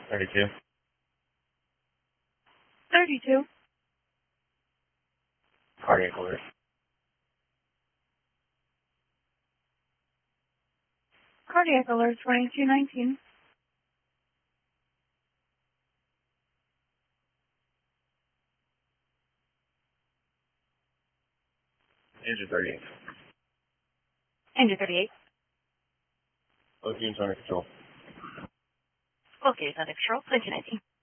32. 32. Cardiac alert. Cardiac alert 2219. Engine 38. Engine 38. Both units under control. Both units under control. 2219.